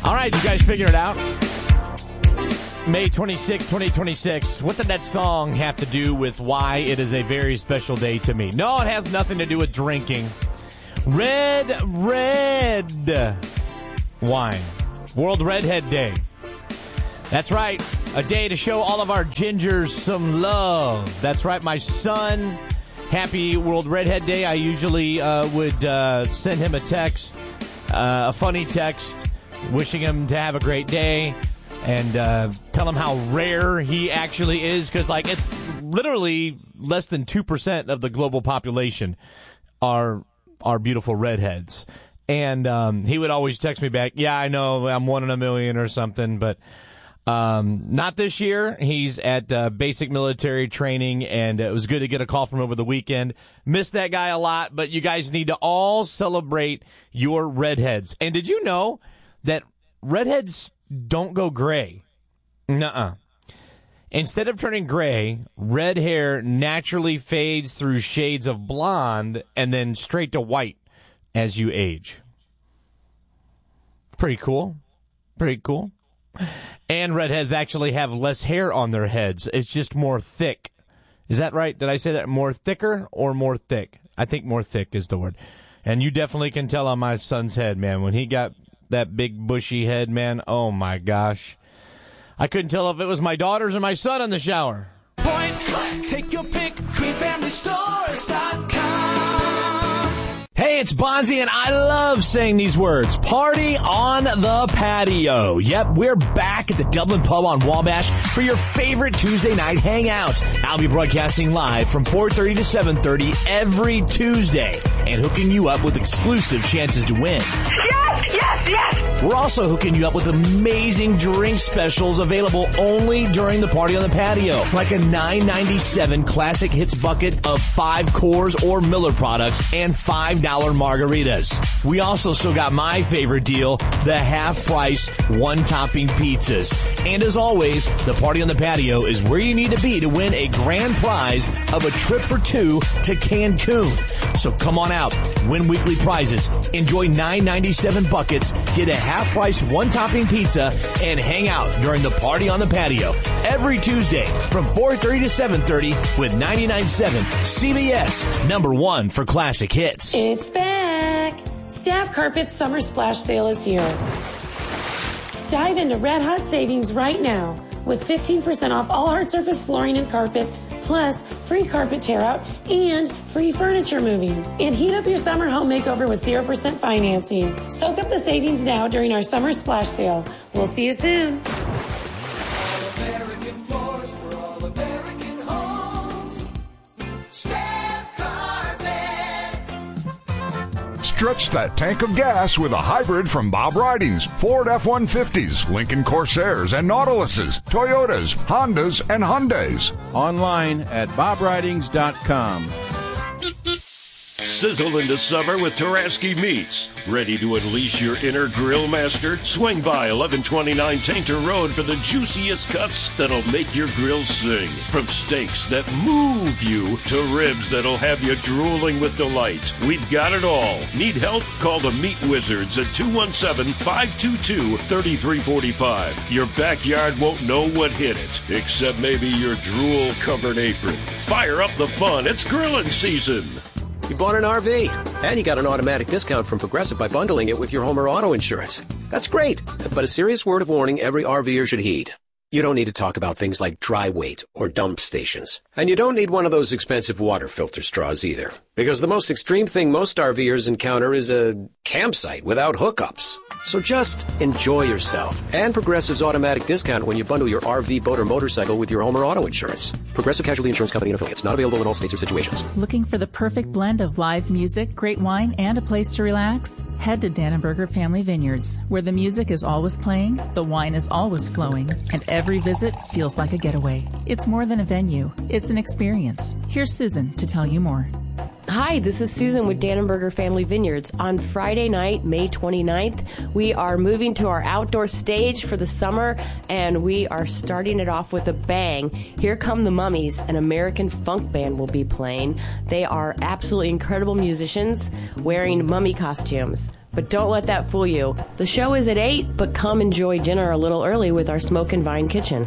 All right, you guys figure it out. May 26, 2026. What did that song have to do with why it is a very special day to me? No, it has nothing to do with drinking. Red wine. World Redhead Day. That's right. A day to show all of our gingers some love. That's right, my son. Happy World Redhead Day. I usually would send him a text, a funny text, wishing him to have a great day. And tell him how rare he actually is, because it's literally less than 2% of the global population are beautiful redheads. And he would always text me back, yeah, I know, I'm 1 in a million or something, but not this year. He's at basic military training, and it was good to get a call from over the weekend. Missed that guy a lot, but you guys need to all celebrate your redheads. And did you know that redheads don't go gray? Nuh-uh. Instead of turning gray, red hair naturally fades through shades of blonde and then straight to white as you age. Pretty cool. Pretty cool. And redheads actually have less hair on their heads. It's just more thick. Is that right? Did I say that? More thicker or more thick? I think more thick is the word. And you definitely can tell on my son's head, man. When he got that big bushy head, man, oh my gosh. I couldn't tell if it was my daughters or my son in the shower. Point, take your pick, queenfamilystores.com. Hey, it's Bonzi, and I love saying these words. Party on the patio. Yep, we're back at the Dublin Pub on Wabash for your favorite Tuesday night hangout. I'll be broadcasting live from 4:30 to 7:30 every Tuesday and hooking you up with exclusive chances to win. Yes, yes, yes! We're also hooking you up with amazing drink specials available only during the Party on the Patio, like a $9.97 Classic Hits bucket of 5 Coors or Miller products and $5 margaritas. We also still got my favorite deal, the half-price, one-topping pizzas. And as always, the Party on the Patio is where you need to be to win a grand prize of a trip for 2 to Cancun. So come on out, win weekly prizes, enjoy $9.97 buckets, get a half-price, one-topping pizza, and hang out during the Party on the Patio every Tuesday from 4:30 to 7:30 with 99.7 CBS, #1 for classic hits. It's back! Staff Carpet's Summer Splash Sale is here. Dive into red hot savings right now with 15% off all hard surface flooring and carpet, plus free carpet tear out and free furniture moving. And heat up your summer home makeover with 0% financing. Soak up the savings now during our Summer Splash Sale. We'll see you soon. American floors for all American homes. Staff Carpet. Stretch that tank of gas with a hybrid from Bob Ridings. Ford F-150s, Lincoln Corsairs and Nautiluses, Toyotas, Hondas, and Hyundais. Online at bobridings.com. Sizzle into summer with Taraski Meats. Ready to unleash your inner grill master? Swing by 1129 Tainter Road for the juiciest cuts that'll make your grill sing. From steaks that move you to ribs that'll have you drooling with delight. We've got it all. Need help? Call the Meat Wizards at 217-522-3345. Your backyard won't know what hit it, except maybe your drool-covered apron. Fire up the fun. It's grilling season. You bought an RV, and you got an automatic discount from Progressive by bundling it with your home or auto insurance. That's great, but a serious word of warning every RVer should heed. You don't need to talk about things like dry weight or dump stations. And you don't need one of those expensive water filter straws either. Because the most extreme thing most RVers encounter is a campsite without hookups. So just enjoy yourself. And Progressive's automatic discount when you bundle your RV, boat, or motorcycle with your home or auto insurance. Progressive Casualty Insurance Company and affiliates. Not available in all states or situations. Looking for the perfect blend of live music, great wine, and a place to relax? Head to Dannenberger Family Vineyards, where the music is always playing, the wine is always flowing, and every visit feels like a getaway. It's more than a venue. It's an experience. Here's Susan to tell you more. Hi, this is Susan with Dannenberger Family Vineyards. On Friday night, May 29th, we are moving to our outdoor stage for the summer, and we are starting it off with a bang. Here Come the Mummies, an American funk band will be playing. They are absolutely incredible musicians wearing mummy costumes. But don't let that fool you. The show is at 8, but come enjoy dinner a little early with our Smoke and Vine kitchen.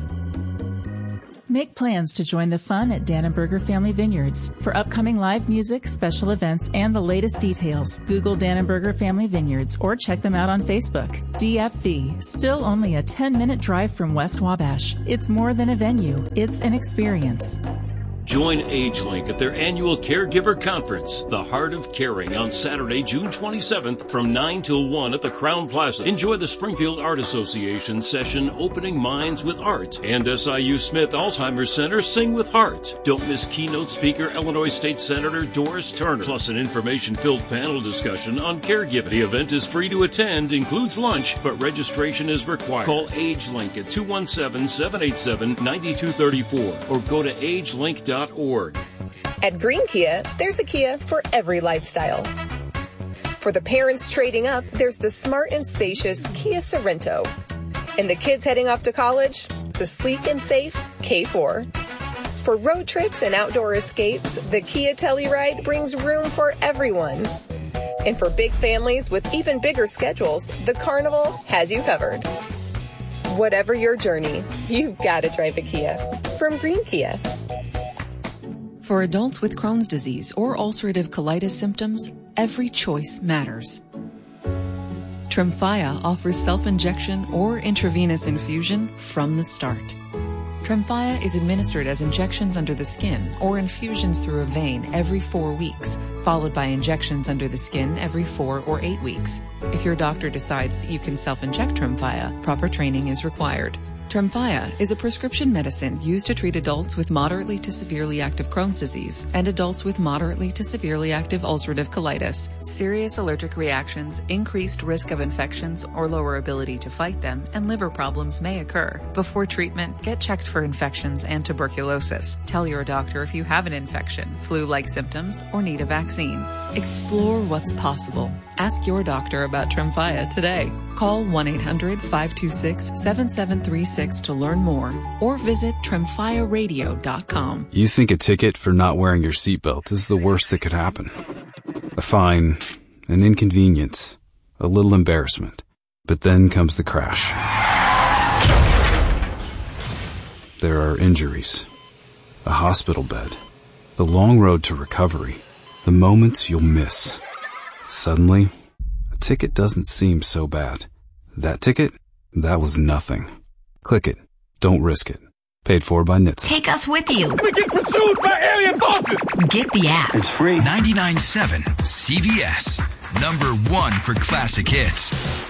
Make plans to join the fun at Dannenberger Family Vineyards. For upcoming live music, special events, and the latest details, Google Dannenberger Family Vineyards or check them out on Facebook. DFV, still only a 10-minute drive from West Wabash. It's more than a venue, it's an experience. Join AgeLink at their annual Caregiver Conference, The Heart of Caring, on Saturday, June 27th from 9 till 1 at the Crown Plaza. Enjoy the Springfield Art Association session, Opening Minds with Art, and SIU Smith Alzheimer's Center, Sing with Heart. Don't miss keynote speaker Illinois State Senator Doris Turner, plus an information-filled panel discussion on caregiving. The event is free to attend, includes lunch, but registration is required. Call AgeLink at 217-787-9234 or go to agelink.org. At Green Kia, there's a Kia for every lifestyle. For the parents trading up, there's the smart and spacious Kia Sorento. And the kids heading off to college, the sleek and safe K4. For road trips and outdoor escapes, the Kia Telluride brings room for everyone. And for big families with even bigger schedules, the Carnival has you covered. Whatever your journey, you've got to drive a Kia from Green Kia. For adults with Crohn's disease or ulcerative colitis symptoms, every choice matters. Tremfya offers self-injection or intravenous infusion from the start. Tremfya is administered as injections under the skin or infusions through a vein every 4 weeks, followed by injections under the skin every 4 or 8 weeks. If your doctor decides that you can self-inject Tremfya, proper training is required. Tremfya is a prescription medicine used to treat adults with moderately to severely active Crohn's disease and adults with moderately to severely active ulcerative colitis. Serious allergic reactions, increased risk of infections or lower ability to fight them, and liver problems may occur. Before treatment, get checked for infections and tuberculosis. Tell your doctor if you have an infection, flu-like symptoms, or need a vaccine. Explore what's possible. Ask your doctor about Tremfya today. Call 1-800-526-7736 to learn more or visit TremfyaRadio.com. You think a ticket for not wearing your seatbelt is the worst that could happen. A fine, an inconvenience, a little embarrassment. But then comes the crash. There are injuries, a hospital bed, the long road to recovery, the moments you'll miss. Suddenly, a ticket doesn't seem so bad. That ticket? That was nothing. Click it. Don't risk it. Paid for by NHTSA. Take us with you. We get pursued by alien forces. Get the app. It's free. 99.7 CBS. #1 for classic hits.